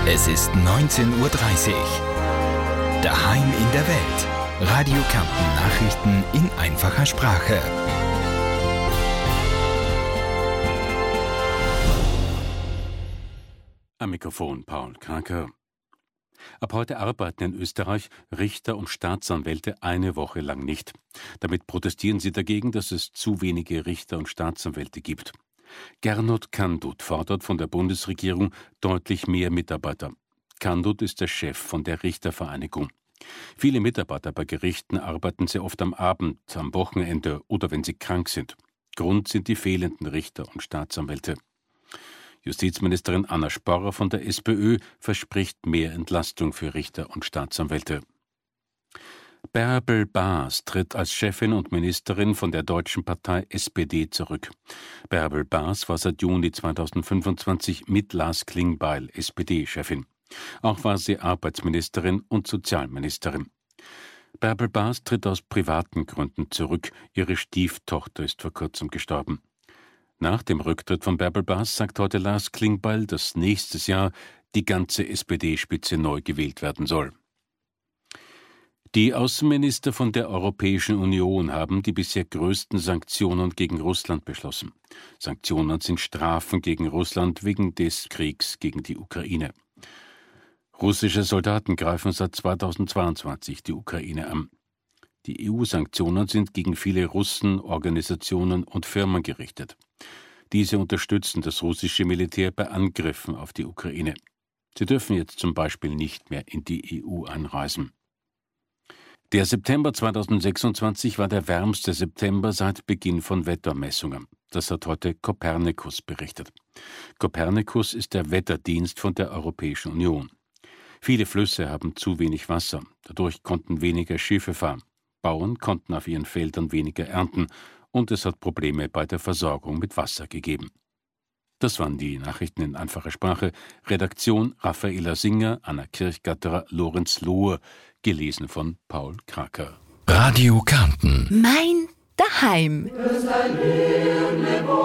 Es ist 19:30 Uhr. Daheim in der Welt. Radio Kärnten Nachrichten in einfacher Sprache. Am Mikrofon Paul Kraker. Ab heute arbeiten in Österreich Richter und Staatsanwälte eine Woche lang nicht. Damit protestieren sie dagegen, dass es zu wenige Richter und Staatsanwälte gibt. Gernot Kandut fordert von der Bundesregierung deutlich mehr Mitarbeiter. Kandut ist der Chef von der Richtervereinigung. Viele Mitarbeiter bei Gerichten arbeiten sehr oft am Abend, am Wochenende oder wenn sie krank sind. Grund sind die fehlenden Richter und Staatsanwälte. Justizministerin Anna Sporrer von der SPÖ verspricht mehr Entlastung für Richter und Staatsanwälte. Bärbel Baas tritt als Chefin und Ministerin von der deutschen Partei SPD zurück. Bärbel Baas war seit Juni 2025 mit Lars Klingbeil SPD-Chefin. Auch war sie Arbeitsministerin und Sozialministerin. Bärbel Baas tritt aus privaten Gründen zurück. Ihre Stieftochter ist vor kurzem gestorben. Nach dem Rücktritt von Bärbel Baas sagt heute Lars Klingbeil, dass nächstes Jahr die ganze SPD-Spitze neu gewählt werden soll. Die Außenminister von der Europäischen Union haben die bisher größten Sanktionen gegen Russland beschlossen. Sanktionen sind Strafen gegen Russland wegen des Kriegs gegen die Ukraine. Russische Soldaten greifen seit 2022 die Ukraine an. Die EU-Sanktionen sind gegen viele Russen, Organisationen und Firmen gerichtet. Diese unterstützen das russische Militär bei Angriffen auf die Ukraine. Sie dürfen jetzt zum Beispiel nicht mehr in die EU einreisen. Der September 2026 war der wärmste September seit Beginn von Wettermessungen. Das hat heute Copernicus berichtet. Copernicus ist der Wetterdienst von der Europäischen Union. Viele Flüsse haben zu wenig Wasser. Dadurch konnten weniger Schiffe fahren. Bauern konnten auf ihren Feldern weniger ernten und es hat Probleme bei der Versorgung mit Wasser gegeben. Das waren die Nachrichten in einfacher Sprache. Redaktion Raffaela Singer, Anna Kirchgatterer, Lorenz Lohr, gelesen von Paul Kraker. Radio Kärnten. Mein Daheim.